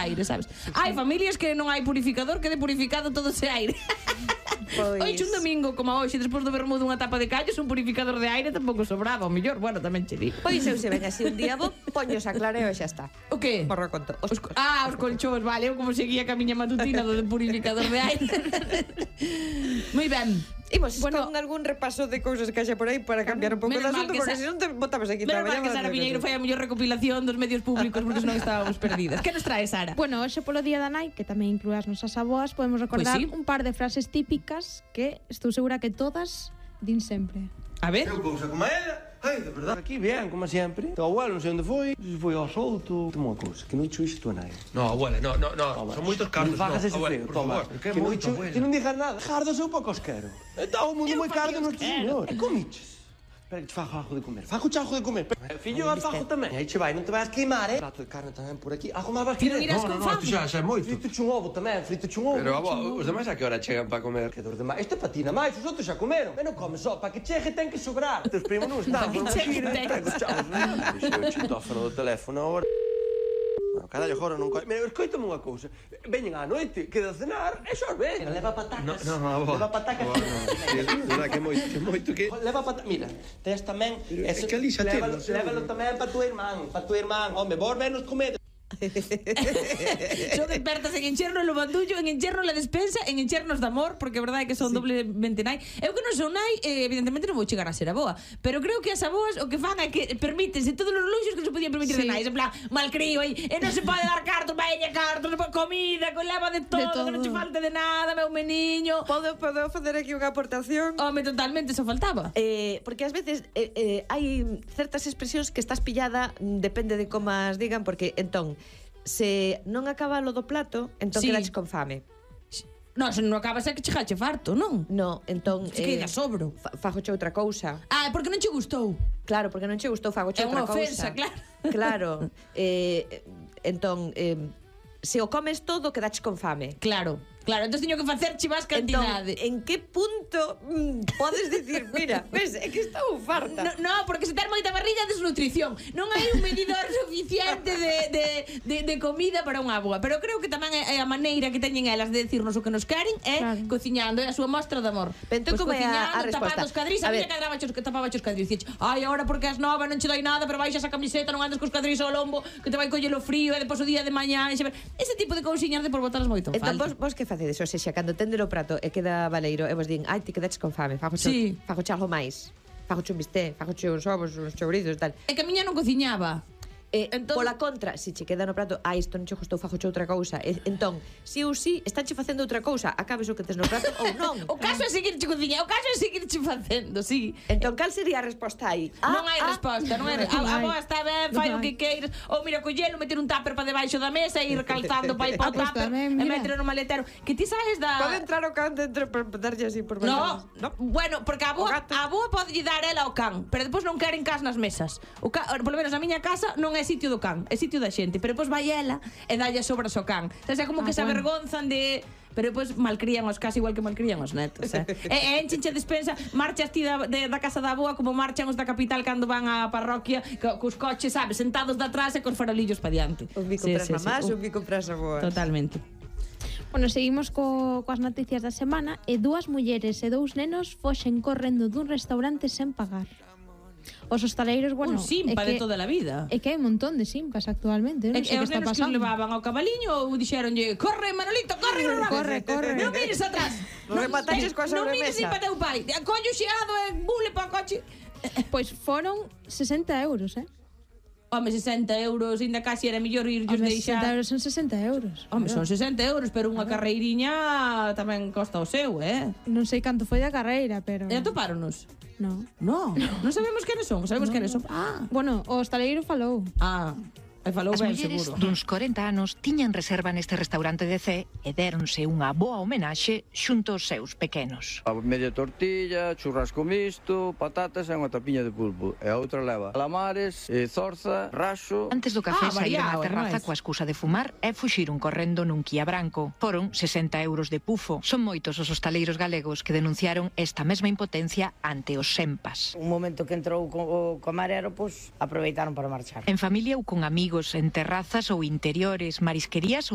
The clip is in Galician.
aire, sabes? Hai familias que non hai purificador, que de purificado todo ese aire. Oixe, un domingo como hoxe, despois do vermú dunha tapa de callos, un purificador de aire tampouco sobraba, o mellor, bueno, tamén che digo. Pois eu se ven así un día vos, poños a clareo e xa está. O que? Porro conto. Os colchóns, vale, eu como seguía a camiña matutina do purificador de aire. Moi ben. Imos con algún repaso de cousas que haxa por aí para cambiar un pouco de asunto, porque se non te botamos aquí Menos mal que Sara Viñeiro fai a mellor recopilación dos medios públicos, porque senón estábamos perdidas. Que nos trae, Sara? Bueno, hoxe polo Día da Nai, que tamén inclúe as nosas avoas, podemos recordar un par de frases típicas que estou segura que todas din sempre. A ver. Eu cousa como ela. Ai, de verdade, aquí bien, como sempre. Teu abuelo non sei onde foi, foi ao solto. Toma unha cousa, que non chuixe tua nai. No, abuela, no, son moitos cartos. Non fagas ese frío, toma. Que moito, abuela. Que non digas nada. Jardo seu pa cosquero. Está o mundo moi cardo nuestro señor. Que comiches? Espera que te fajo algo de comer. Fajo algo de comer. Fillo, fajo tamén. Aí che vai, non te vais queimar, Prato de carne tamén por aquí. Algo máis vas querer. No, isto xa é moito. Frito un ovo tamén, frito un ovo. Pero, os demais a que hora chegan para comer? Que dos demais. Isto é patina máis, os outros xa comeron. E non comes só, para que chegue ten que sobrar. Teus primos non están. Para que chegue ten que sobrar. Deixa o chitófono do teléfono agora. Bueno, carallo, agora non... Mira, escoitame unha cousa. Veñen á noite, queda a cenar, e xorbe. Leva patacas. No, avó. Leva patacas. Verdad que moito que... Leva patacas. Mira, tes tamén... É que ali xa temos. Lévalo tamén para tu irmán. Home, vos menos comedes. Son expertas en encherno o bandullo, en encherno la despensa, en enchernos de amor, porque a verdade é que son doblemente nai. Eu que non son nai, evidentemente non vou chegar a ser aboa, pero creo que as aboas o que fan é que permítense todos os luxos que se podían permitir de nais, en plan, malcrío, e non se pode dar cartos, veña cartos, comida, con leva de todo, que non che falte de nada, meu meniño. Podo facer aquí unha aportación? Home, totalmente, eso faltaba. Porque ás veces hai certas expresións que estás pillada, depende de como as digan, porque entón se non acaba lo do plato, entón quedaches con fame. Non, se non acabas é que chegache farto, non? Non, entón... Se queda sobro. Fagoche outra cousa. Ah, porque non che gustou. Claro, porque non che gustou, fagoche outra cousa. É unha ofensa, claro. Claro. Entón, se o comes todo, quedaches con fame. Claro. Claro, entón teño que facer chivas cantidade. Entón, en que punto podes dicir, mira, ves, é que estou farta? No, porque se ter moita barriga é desnutrición. Non hai un medidor suficiente de comida para unha boa. Pero creo que tamén é a maneira que teñen elas de decirnos o que nos queren é cociñando, é a súa mostra de amor. Entón, como é a resposta? Tapando os cadrís, a miña que tapaba os cadrís. Dixeche, ai, agora porque és nova non che doi nada, pero baixas a camiseta, non andas cos cadrís ao lombo, que te vai coller o frío, e depois o día de mañá. Ese tipo de cousiñas de por botalas moito en falta. Entón, vos que facedes? O sexa, cando tende o prato e queda baleiro e vos din, ai, ti quedaches con fame, fagoche algo máis, fagoche un bisté, fagoche uns ovos, uns chourizos, tal. É que a miña non cociñaba. Pola contra, se che queda no prato, isto non che gustou, fagoche outra cousa. Entón, si ou si, estánche facendo outra cousa, acabes o que tes no prato ou non. O caso é seguirche cociñando, o caso é seguirche facendo, sí. Entón, cal sería a resposta aí? Non hai resposta, non hai. A boa está ben, fai o que queiras, ou mira, collelo, meter un tupper para debaixo da mesa e ir calzando para ir para o tupper e meter no maletero. Que ti sabes da... Pode entrar o can dentro para darlle así por no, bueno, porque a boa pode dar ela ao can, pero depois non queren cas nas mesas. Por lo menos na miña casa non é sitio do can, é sitio da xente, pero depois vai ela e dalle sobras ao can. O sea, como que se avergonzan de... Pero depois malcrían os cas igual que malcrían os netos, e enchenche despensa, marchas ti da casa da aboa como marchan os da capital cando van á parroquia cos coches, sabes, sentados de atrás e cos farolillos pa diante. Un bico pras mamás, un bico pras aboas. Totalmente. Bueno, seguimos coas noticias da semana e 2 mulleres e 2 nenos foxen correndo dun restaurante sen pagar. Os hostaleiros, bueno... Un simpa de toda a vida. É que hai un montón de simpas actualmente, non sei que está pasando. E os nenos que levaban ao cabaliño ou dixeronlle, corre, Manolito, corre, non mires atrás. Remataches coa sobremesa. Non mires ni pa teu pai. Collo xeado e bule pa coche. Pois foron 60 euros, Home, 60 euros, ainda casi era mellor irllos deixar. 60 euros son 60 euros. Home, son 60 euros, pero unha carreiriña tamén costa o seu, Non sei canto foi da carreira, pero... E atopáronos? Non. Non sabemos quenes son, sabemos quenes son. Bueno, o hostaleiro falou. E falou As ben, mulleres seguro. duns 40 anos tiñan reserva neste restaurante de Cee e déronse unha boa homenaxe xunto aos seus pequenos. A media tortilla, churrasco misto, patatas e unha tapiña de pulpo. E a outra leva calamares, zorza, raxo... Antes do café saíron á terraza máis. coa excusa de fumar e fuxiron correndo nun Kia branco. Foron 60 euros de pufo. Son moitos os hostaleiros galegos que denunciaron esta mesma impotencia ante os sempas. Un momento que entrou o camarero, pois aproveitaron para marchar. En familia ou con amigos, en terrazas ou interiores, marisquerías